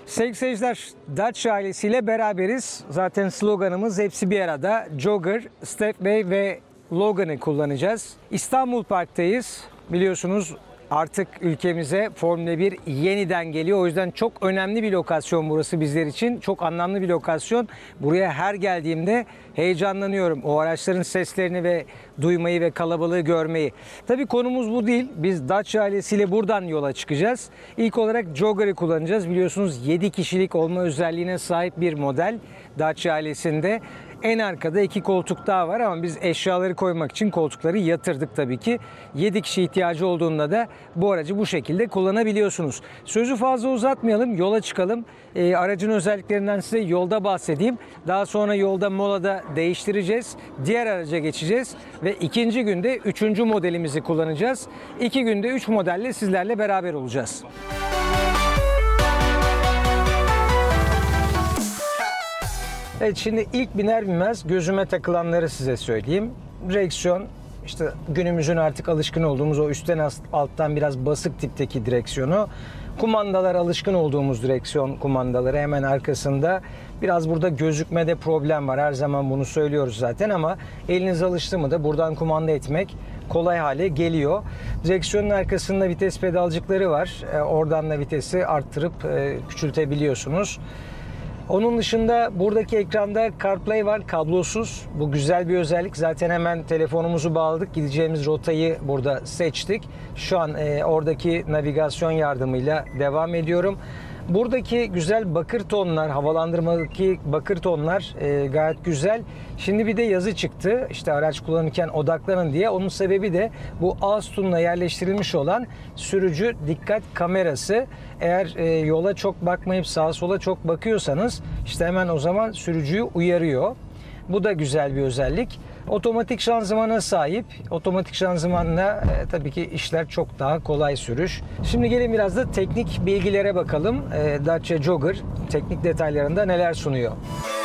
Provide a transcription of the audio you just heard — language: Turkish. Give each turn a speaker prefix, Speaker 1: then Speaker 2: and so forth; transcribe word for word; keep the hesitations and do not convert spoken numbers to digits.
Speaker 1: Sevgili seyirciler, Dacia ailesiyle beraberiz. Zaten sloganımız hepsi bir arada. Jogger, Stepway ve Logan'ı kullanacağız. İstanbul Park'tayız. Biliyorsunuz artık ülkemize Formula bir yeniden geliyor. O yüzden çok önemli bir lokasyon burası bizler için. Çok anlamlı bir lokasyon. Buraya her geldiğimde heyecanlanıyorum. O araçların seslerini ve duymayı ve kalabalığı görmeyi. Tabii konumuz bu değil. Biz Dacia ailesiyle buradan yola çıkacağız. İlk olarak Jogger'ı kullanacağız. Biliyorsunuz yedi kişilik olma özelliğine sahip bir model Dacia ailesinde. En arkada iki koltuk daha var ama biz eşyaları koymak için koltukları yatırdık tabii ki. yedi kişi ihtiyacı olduğunda da bu aracı bu şekilde kullanabiliyorsunuz. Sözü fazla uzatmayalım, yola çıkalım. E, aracın özelliklerinden size yolda bahsedeyim. Daha sonra yolda molada değiştireceğiz. Diğer araca geçeceğiz ve ikinci günde üçüncü modelimizi kullanacağız. İki günde üç modelle sizlerle beraber olacağız. Evet, şimdi ilk biner binmez gözüme takılanları size söyleyeyim. Direksiyon, işte günümüzün artık alışkın olduğumuz o üstten alttan biraz basık tipteki direksiyonu. Kumandalar alışkın olduğumuz direksiyon kumandaları hemen arkasında. Biraz burada gözükmede problem var. Her zaman bunu söylüyoruz zaten ama eliniz alıştı mı da buradan kumanda etmek kolay hale geliyor. Direksiyonun arkasında vites pedalcıkları var. Oradan da vitesi arttırıp küçültebiliyorsunuz. Onun dışında buradaki ekranda CarPlay var, kablosuz. Bu güzel bir özellik. Zaten hemen telefonumuzu bağladık. Gideceğimiz rotayı burada seçtik. Şu an e, oradaki navigasyon yardımıyla devam ediyorum. Buradaki güzel bakır tonlar, havalandırmadaki bakır tonlar e, gayet güzel. Şimdi bir de yazı çıktı. İşte araç kullanırken odaklanın diye. Onun sebebi de bu ağız sütununa yerleştirilmiş olan sürücü dikkat kamerası. Eğer e, yola çok bakmayıp sağa sola çok bakıyorsanız işte hemen o zaman sürücüyü uyarıyor. Bu da güzel bir özellik. Otomatik şanzımana sahip. Otomatik şanzımanla e, tabii ki işler çok daha kolay sürüş. Şimdi gelin biraz da teknik bilgilere bakalım. E, Dacia Jogger teknik detaylarında neler sunuyor?